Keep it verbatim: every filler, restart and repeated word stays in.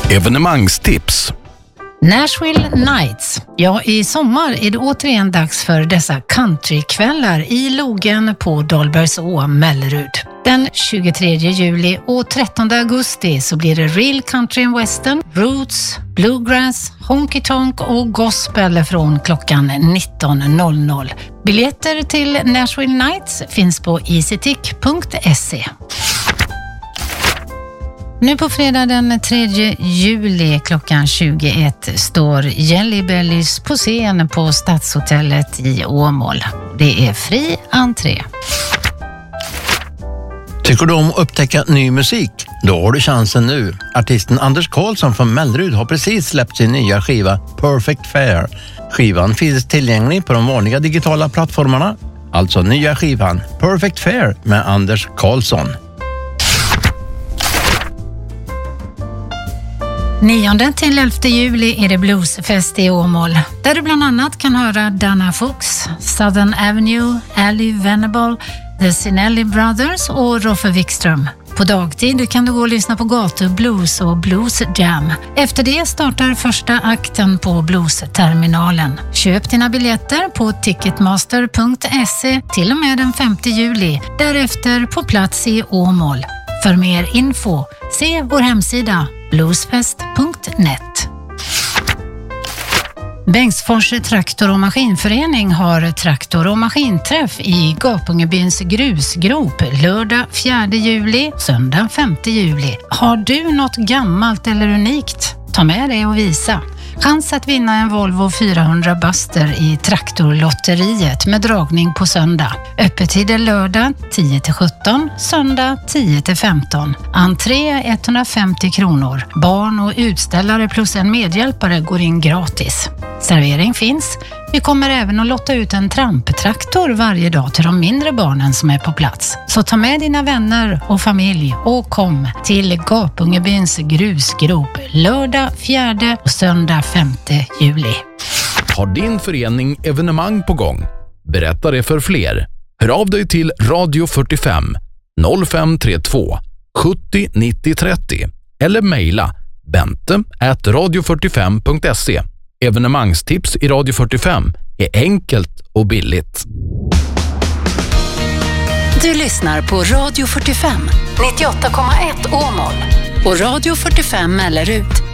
Evenemangstips. Nashville Nights. Ja, i sommar är det återigen dags för dessa countrykvällar i Logen på Dahlbergså, Mellerud. Den tjugotredje juli och trettonde augusti så blir det real country and western, roots, bluegrass, honky tonk och gospel från klockan nitton noll noll. Biljetter till Nashville Nights finns på easytick punkt se. Nu på fredag den tredje juli klockan tjugoett står Jelly Bellies på scen på Stadshotellet i Åmål. Det är fri entré. Tycker du om att upptäcka ny musik? Då har du chansen nu. Artisten Anders Karlsson från Mellerud har precis släppt sin nya skiva Perfect Fair. Skivan finns tillgänglig på de vanliga digitala plattformarna. Alltså nya skivan Perfect Fair med Anders Karlsson. nionde till elfte juli är det bluesfest i Åmål, där du bland annat kan höra Dana Fuchs, Southern Avenue, Ali Venable, The Sinelli Brothers och Roffe Wikström. På dagtid kan du gå och lyssna på gatublues och blues jam. Efter det startar första akten på bluesterminalen. Köp dina biljetter på ticketmaster punkt se till och med den femte juli. Därefter på plats i Åmål. För mer info, se vår hemsida bluesfest punkt net. Bengtsfors traktor- och maskinförening har traktor- och maskinträff i Gapungebyns grusgrop lördag fjärde juli, söndag femte juli. Har du något gammalt eller unikt? Ta med det och visa. Chans att vinna en Volvo fyrahundra Buster i traktorlotteriet med dragning på söndag. Öppettider lördag tio till sjutton, söndag tio till femton. Entré etthundrafemtio kronor. Barn och utställare plus en medhjälpare går in gratis. Servering finns. Vi kommer även att lotta ut en tramptraktor varje dag till de mindre barnen som är på plats. Så ta med dina vänner och familj och kom till Gapungebyns grusgrop lördag fjärde och söndag femte juli. Har din förening evenemang på gång? Berätta det för fler. Hör av dig till Radio fyrtiofem noll fem tre två sjuttio nittio trettio eller mejla bente at radio fyrtiofem punkt se. Evenemangstips i Radio fyrtiofem är enkelt och billigt. Du lyssnar på Radio fyrtiofem, nittioåtta komma ett Åmål och Radio fyrtiofem Mellerud.